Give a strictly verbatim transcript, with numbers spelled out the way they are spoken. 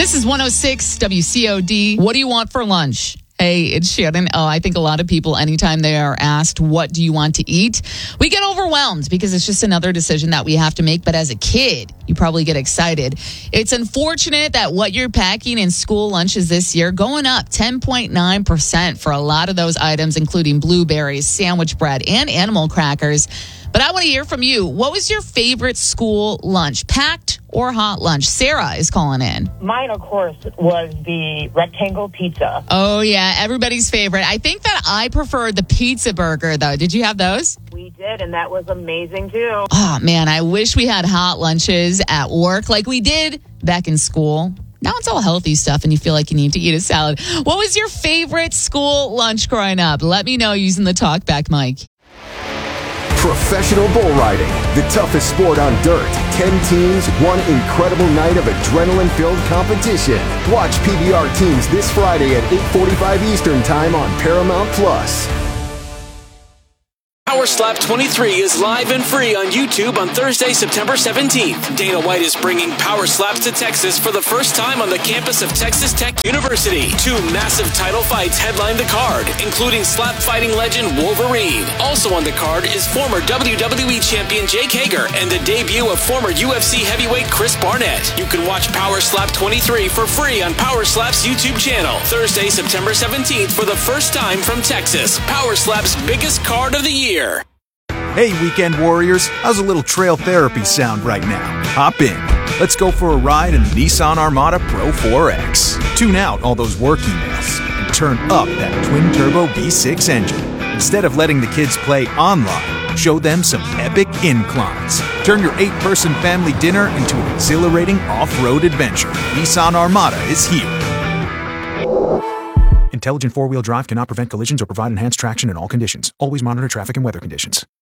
This is one oh six W C O D. What do you want for lunch? Hey, it's Shannon. Oh, I think a lot of people, anytime they are asked, what do you want to eat? We get overwhelmed because it's just another decision that we have to make. But as a kid, you probably get excited. It's unfortunate that what you're packing in school lunches this year going up ten point nine percent for a lot of those items, including blueberries, sandwich bread, and animal crackers. But I want to hear from you. What was your favorite school lunch, packed or hot lunch? Sarah is calling in. Mine, of course, was the rectangle pizza. Oh, yeah, everybody's favorite. I think that I preferred the pizza burger, though. Did you have those? We did, and that was amazing, too. Oh, man, I wish we had hot lunches at work like we did back in school. Now it's all healthy stuff, and you feel like you need to eat a salad. What was your favorite school lunch growing up? Let me know using the talkback mic. Professional bull riding, the toughest sport on dirt. Ten teams, one incredible night of adrenaline-filled competition. Watch P B R teams this Friday at eight forty-five Eastern Time on Paramount Plus. Power Slap twenty-three is live and free on YouTube on Thursday, September seventeenth. Dana White is bringing Power Slaps to Texas for the first time on the campus of Texas Tech University. Two massive title fights headline the card, including slap fighting legend Wolverine. Also on the card is former W W E champion Jake Hager and the debut of former U F C heavyweight Chris Barnett. You can watch Power Slap twenty-three for free on Power Slap's YouTube channel. Thursday, September seventeenth for the first time from Texas. Power Slap's biggest card of the year. Hey, weekend warriors, how's a little trail therapy sound right now? Hop in. Let's go for a ride in the Nissan Armada Pro four X. Tune out all those work emails and turn up that twin-turbo V six engine. Instead of letting the kids play online, show them some epic inclines. Turn your eight-person family dinner into an exhilarating off-road adventure. Nissan Armada is here. Intelligent four-wheel drive cannot prevent collisions or provide enhanced traction in all conditions. Always monitor traffic and weather conditions.